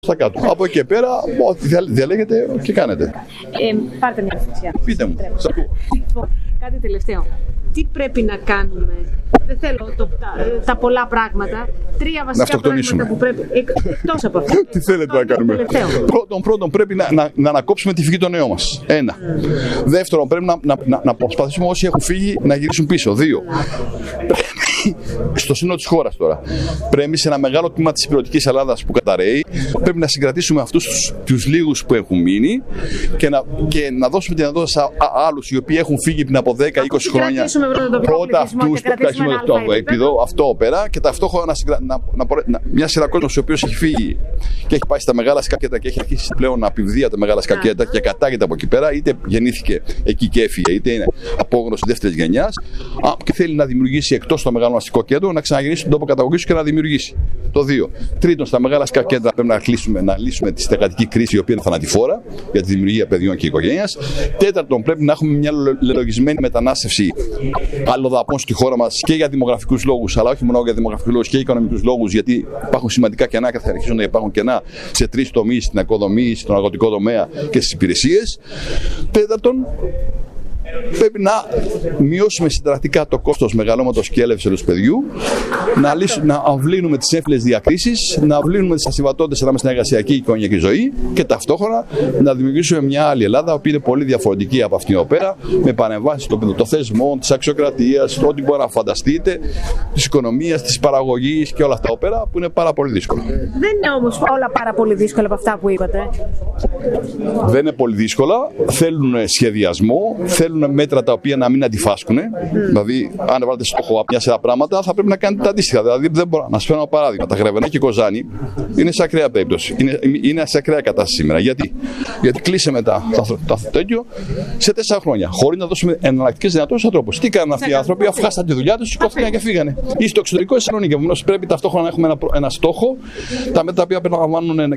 στα κάτω. Από εκεί και πέρα, ό,τι διαλέγετε και κάνετε. Πάρτε μια ευθυσία. Πείτε μου. Κάτι τελευταίο. Τι πρέπει να κάνουμε? Δεν θέλω τα πολλά πράγματα. Τρία βασικά πράγματα που πρέπει. Εκτός από αυτό. Τι θέλετε να κάνουμε? Πρώτον, πρέπει να ανακόψουμε τη φυγή των νέων μας. Ένα. Δεύτερον, πρέπει να προσπαθήσουμε όσοι έχουν φύγει να γυρίσουν πίσω. Δύο. Στο σύνολο της χώρας τώρα. Πρέπει σε ένα μεγάλο τμήμα της υπηρετικής Ελλάδας που καταραίει, πρέπει να συγκρατήσουμε αυτούς τους λίγους που έχουν μείνει και να δώσουμε τη δυνατότητα σε άλλους οι οποίοι έχουν φύγει πριν από 10-20 χρόνια. Πρώτα αυτούς που κρατήσουμε το επίπεδο, αυτό πέρα, και ταυτόχρονα μια σειρά κόσμος ο οποίος έχει φύγει και έχει πάει στα μεγάλα σκακέτα και έχει αρχίσει πλέον να επιβδία τα μεγάλα σκακέτα και κατάγεται από εκεί πέρα, είτε γεννήθηκε εκεί και έφυγε, είτε είναι απόγνωση δεύτερης γενιάς και θέλει να δημιουργήσει εκτός το μεγάλο αστικό κέντρο, να ξαναγυρίσει τον τόπο καταγωγής και να δημιουργήσει. Το 2. Τρίτον, στα μεγάλα αστικά κέντρα πρέπει να λύσουμε τη στεγαστική κρίση, η οποία είναι θανατηφόρα για τη δημιουργία παιδιών και οικογένειας. Τέταρτον, πρέπει να έχουμε μια λελογισμένη μετανάστευση αλλοδαπών στη χώρα μας και για δημογραφικούς λόγους, αλλά όχι μόνο για δημογραφικούς λόγους και οικονομικούς λόγους, γιατί υπάρχουν σημαντικά κενά και θα αρχίσουν να υπάρχουν κενά σε 3 τομείς: στην οικοδομή, στον αγροτικό τομέα και στις υπηρεσίες. Τέταρτον, πρέπει να μειώσουμε συνταρακτικά το κόστος μεγαλώματος και έλευσης του παιδιού, να αυλύνουμε τις έμφυλες διακρίσεις, να αυλύνουμε τις ασυμβατότητες ανάμεσα στην εργασιακή και οικογενειακή ζωή και ταυτόχρονα να δημιουργήσουμε μια άλλη Ελλάδα, που είναι πολύ διαφορετική από αυτήν εδώ πέρα, με παρεμβάσεις των θεσμών, της αξιοκρατίας, ό,τι μπορεί να φανταστείτε, της οικονομίας, της παραγωγής και όλα αυτά εδώ πέρα, που είναι πάρα πολύ δύσκολα. Δεν είναι όμως όλα πάρα πολύ δύσκολα από αυτά που είπατε. Δεν είναι πολύ δύσκολα. Θέλουν σχεδιασμό, θέλουν μέτρα τα οποία να μην αντιφάσκουν. Δηλαδή, αν βάλετε στόχο μια σειρά πράγματα, θα πρέπει να κάνετε τα αντίστοιχα. Δηλαδή, δεν μπορώ να σα φέρω ένα παράδειγμα. Τα Γρεβενά και η Κοζάνη είναι σε ακραία περίπτωση. Είναι σε ακραία κατάσταση σήμερα. Γιατί κλείσαμε το τέτοιο σε 4 χρόνια, χωρίς να δώσουμε εναλλακτικές δυνατότητες στους ανθρώπους. Τι κάνουν αυτοί οι άνθρωποι, αφού χάσαν τη δουλειά τους, σηκώθηκαν και φύγανε. Ή στο εξωτερικό, στη Θεσσαλονίκη. Επομένως, πρέπει ταυτόχρονα να έχουμε ένα στόχο, τα μέτρα που περιλαμβάνουν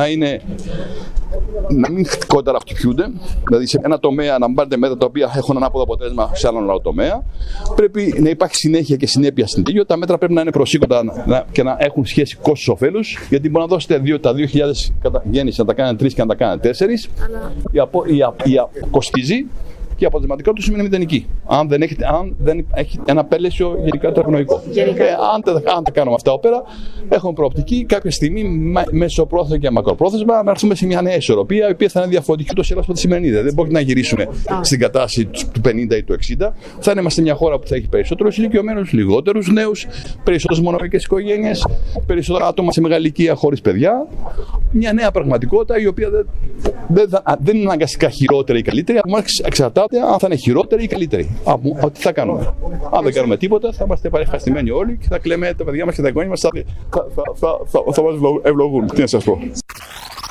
να μην κοντά χτυπιούνται, δηλαδή σε ένα τομέα να πάρετε μέτρα τα οποία έχουν ανάποδο αποτέλεσμα σε άλλον άλλο τομέα. Πρέπει να υπάρχει συνέχεια και συνέπεια στην ίδιο. Τα μέτρα πρέπει να είναι προσήκοντα και να έχουν σχέση κόστος-οφέλους, γιατί μπορεί να δώσετε τα 2.000 γέννηση να τα κάνετε 3 και να τα κάνετε 4. Αλλά κοστίζει και η αποτελεσματικότητα του σημαίνει μηδενική. Αν δεν έχει ένα πέλαιο γενικά το ευνοϊκό. Αν τα κάνουμε αυτά πέρα, έχουμε προοπτική κάποια στιγμή μεσοπρόθεσμα και μακροπρόθεσμα να έρθουμε σε μια νέα ισορροπία, η οποία θα είναι διαφορετική ούτως ή άλλως από τη σημερινή. Δεν μπορεί να γυρίσουμε στην κατάσταση του 50 ή του 60. Θα είμαστε μια χώρα που θα έχει περισσότερους ηλικιωμένους, λιγότερους νέους, περισσότερες μονομικές οικογένειες, περισσότερα άτομα σε μεγάλη ηλικία χωρίς παιδιά. Μια νέα πραγματικότητα, η οποία δεν είναι αναγκαστικά χειρότερη ή καλύτερη, από εμάς εξαρτάται αν θα είναι χειρότερη ή καλύτερη. Τι θα κάνουμε. Αν δεν κάνουμε τίποτα, θα είμαστε παρεχαστημένοι όλοι και θα κλαίμε τα παιδιά μας και τα εγγόνια μας θα μας ευλογούν. Τι να σας πω.